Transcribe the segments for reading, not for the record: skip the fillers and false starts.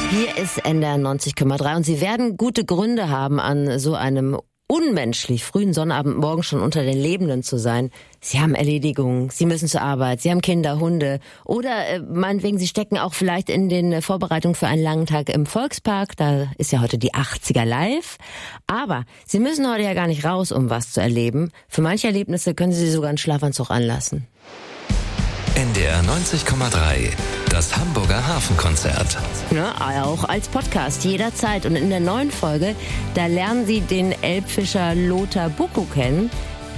Hier ist NDR 90,3 und Sie werden gute Gründe haben, an so einem unmenschlich frühen Sonnabendmorgen schon unter den Lebenden zu sein. Sie haben Erledigungen, Sie müssen zur Arbeit, Sie haben Kinder, Hunde oder meinetwegen, Sie stecken auch vielleicht in den Vorbereitungen für einen langen Tag im Volkspark. Da ist ja heute die 80er live. Aber Sie müssen heute ja gar nicht raus, um was zu erleben. Für manche Erlebnisse können Sie sogar einen Schlafanzug anlassen. NDR 90,3, das Hamburger Hafenkonzert. Ja, auch als Podcast jederzeit. Und in der neuen Folge, da lernen Sie den Elbfischer Lothar Bucko kennen.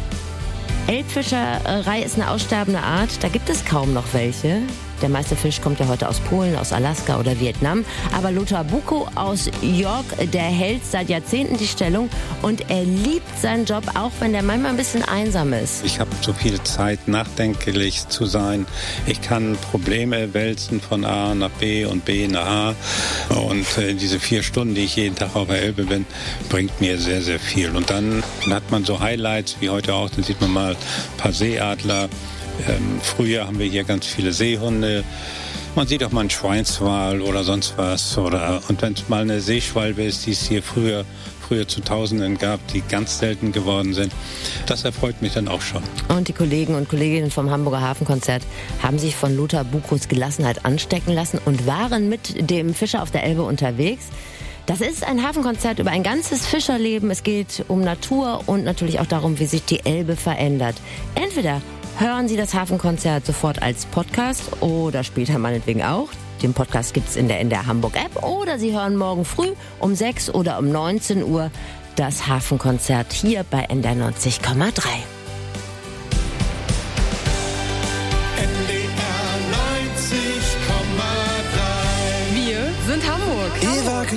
Elbfischerei ist eine aussterbende Art, da gibt es kaum noch welche. Der meiste Fisch kommt ja heute aus Polen, aus Alaska oder Vietnam. Aber Lothar Bucko aus York, der hält seit Jahrzehnten die Stellung und er liebt seinen Job, auch wenn der manchmal ein bisschen einsam ist. Ich habe so viel Zeit, nachdenklich zu sein. Ich kann Probleme wälzen von A nach B und B nach A. Und diese 4 Stunden, die ich jeden Tag auf der Elbe bin, bringt mir sehr, sehr viel. Und dann hat man so Highlights wie heute auch, dann sieht man mal ein paar Seeadler. Früher haben wir hier ganz viele Seehunde. Man sieht auch mal einen Schweinswal oder sonst was. Und wenn es mal eine Seeschwalbe ist, die es hier früher zu Tausenden gab, die ganz selten geworden sind, das erfreut mich dann auch schon. Und die Kollegen und Kolleginnen vom Hamburger Hafenkonzert haben sich von Lothar Buckos Gelassenheit anstecken lassen und waren mit dem Fischer auf der Elbe unterwegs. Das ist ein Hafenkonzert über ein ganzes Fischerleben. Es geht um Natur und natürlich auch darum, wie sich die Elbe verändert. Entweder hören Sie das Hafenkonzert sofort als Podcast oder später meinetwegen auch. Den Podcast gibt's in der NDR Hamburg App. Oder Sie hören morgen früh um 6 oder um 19 Uhr das Hafenkonzert hier bei NDR 90,3. Wir sind Hamburg.